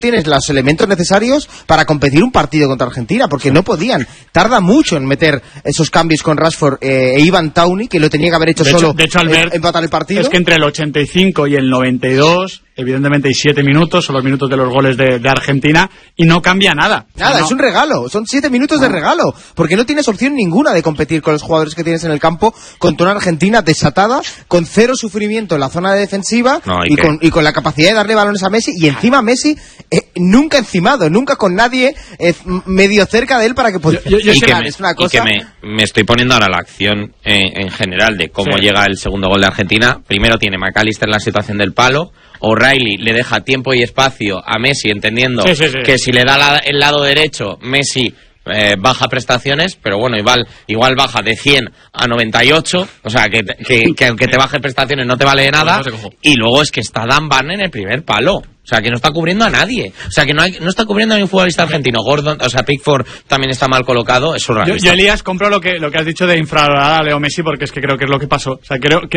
tienes los elementos necesarios para competir un partido contra Argentina, porque no podían. Tarda mucho en meter esos cambios con Rashford e Ivan Toney, que lo tenía que haber hecho solo. De hecho, Albert, empatar el partido. Es que entre el 85 y el 92, evidentemente hay 7 minutos, son los minutos de los goles de Argentina, y no cambia nada. Nada, es un regalo, son 7 minutos de regalo, porque no tienes opción ninguna de competir con los jugadores que tienes en el campo contra una Argentina desatada, con cero sufrimiento en la zona defensiva y con la capacidad de darle balones a Messi, y encima Messi nunca encimado, nunca con nadie medio cerca de él para que pudiera. Es una cosa. Y que me estoy poniendo ahora la acción en general de cómo llega el segundo gol de Argentina. Primero tiene McAllister en la situación del palo. O'Reilly le deja tiempo y espacio a Messi, entendiendo que si le da el lado derecho, Messi baja prestaciones, pero bueno, igual baja de 100 a 98, o sea, que aunque te baje prestaciones no te vale de nada. Y luego es que está Dan Barn en el primer palo, o sea, que no está cubriendo a nadie, o sea, que no está cubriendo a ningún futbolista argentino. Gordon, o sea, Pickford también está mal colocado, es surrealista. Yo, Elías, compro lo que has dicho de infravalorar a Leo Messi, porque es que creo que es lo que pasó. O sea,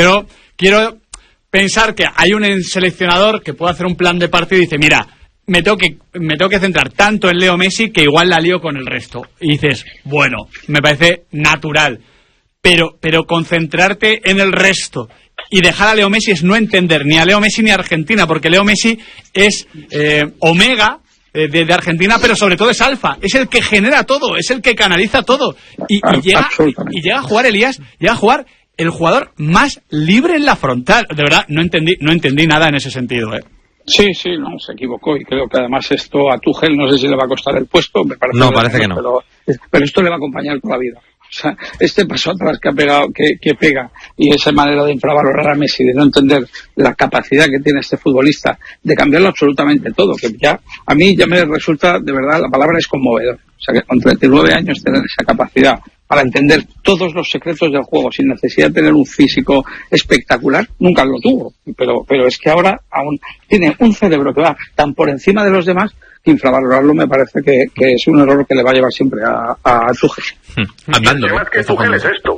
quiero pensar que hay un seleccionador que puede hacer un plan de partido y dice, mira, me tengo que centrar tanto en Leo Messi que igual la lío con el resto. Y dices, bueno, me parece natural, pero concentrarte en el resto y dejar a Leo Messi es no entender ni a Leo Messi ni a Argentina, porque Leo Messi es omega de Argentina, pero sobre todo es alfa, es el que genera todo, es el que canaliza todo, y llega a jugar, Elías, llega a jugar el jugador más libre en la frontal. De verdad, no entendí nada en ese sentido, Sí, no, se equivocó, y creo que además esto a Tuchel no sé si le va a costar el puesto, parece que no. Pero esto le va a acompañar toda la vida. O sea, este paso atrás que ha pegado, que pega, y esa manera de infravalorar a Messi, de no entender la capacidad que tiene este futbolista, de cambiarlo absolutamente todo, que ya, a mí ya me resulta, de verdad, la palabra es conmovedor. O sea, que con 39 años tener esa capacidad para entender todos los secretos del juego sin necesidad de tener un físico espectacular, nunca lo tuvo, pero es que ahora aún tiene un cerebro que va tan por encima de los demás que infravalorarlo me parece que es un error que le va a llevar siempre a Tuchel. El tema es que Tuchel es esto,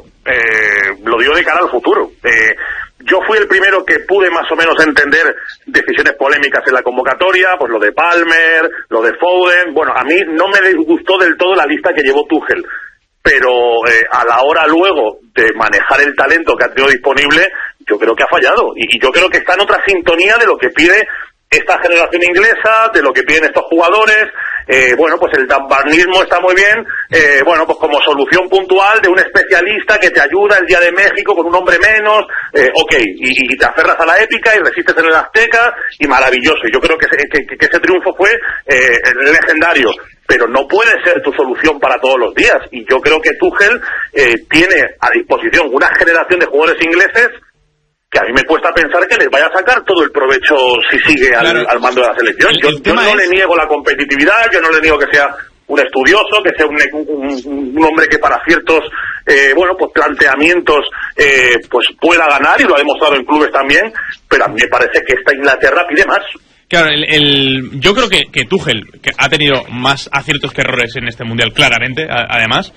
lo dio de cara al futuro. Yo fui el primero que pude más o menos entender decisiones polémicas en la convocatoria, pues lo de Palmer, lo de Foden. Bueno, a mí no me disgustó del todo la lista que llevó Tuchel, pero a la hora luego de manejar el talento que ha tenido disponible, yo creo que ha fallado, y yo creo que está en otra sintonía de lo que pide esta generación inglesa, de lo que piden estos jugadores. Bueno, pues el dambarnismo está muy bien, bueno, pues como solución puntual de un especialista que te ayuda el día de México con un hombre menos, y te aferras a la épica y resistes en el Azteca, y maravilloso. Y yo creo que ese triunfo fue legendario, pero no puede ser tu solución para todos los días. Y yo creo que Tuchel tiene a disposición una generación de jugadores ingleses que a mí me cuesta pensar que les vaya a sacar todo el provecho si sigue al mando de la selección. Yo no le niego la competitividad, yo no le niego que sea un estudioso, que sea un hombre que para ciertos pues planteamientos pues pueda ganar, y lo ha demostrado en clubes también, pero a mí me parece que esta Inglaterra pide más. Claro, yo creo que Tuchel, que ha tenido más aciertos que errores en este mundial, claramente, además.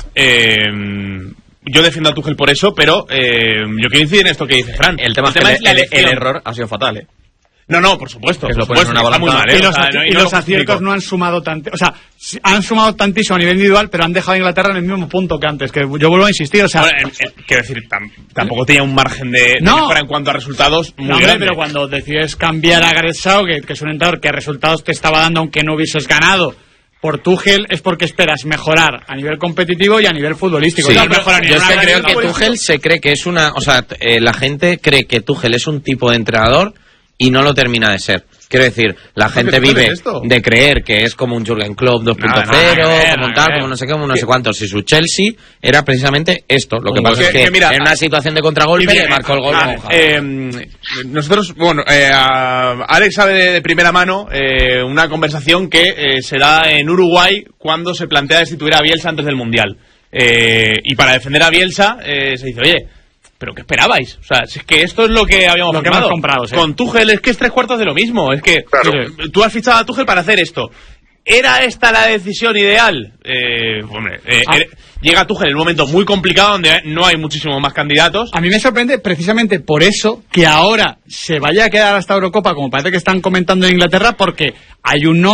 Yo defiendo a Tuchel por eso, pero yo quiero incidir en esto que dice Fran. El tema es que el error ha sido fatal, No, por supuesto. Está muy mal, y los aciertos no han sumado tanto. O sea, han sumado tantísimo a nivel individual, pero han dejado a Inglaterra en el mismo punto que antes. Que yo vuelvo a insistir, o sea. Bueno, quiero decir, tampoco tenía un margen de mejora en cuanto a resultados muy grande. Pero cuando decides cambiar a Gareth Southgate, que es un entrenador que resultados te estaba dando aunque no hubieses ganado, por Tuchel, es porque esperas mejorar a nivel competitivo y a nivel futbolístico. Sí, yo creo que Tuchel se cree que es una... O sea, la gente cree que Tuchel es un tipo de entrenador y no lo termina de ser. Quiero decir, la gente vive de creer que es como un Jürgen Klopp 2.0, como tal, como no sé qué, como no sé cuántos. Y su Chelsea era precisamente esto. Lo que pasa es que mira, en una situación de contragolpe le marcó el gol. Nosotros, Alex sabe de primera mano una conversación que se da en Uruguay cuando se plantea destituir a Bielsa antes del Mundial. Y para defender a Bielsa se dice, oye, ¿pero qué esperabais? O sea, si es que esto es lo que habíamos comprado. Sí. Con Tuchel es que es 3/4 de lo mismo. Es que tú has fichado a Tuchel para hacer esto. ¿Era esta la decisión ideal? Llega Tuchel en un momento muy complicado donde no hay muchísimos más candidatos. A mí me sorprende precisamente por eso que ahora se vaya a quedar hasta Eurocopa, como parece que están comentando en Inglaterra, porque hay un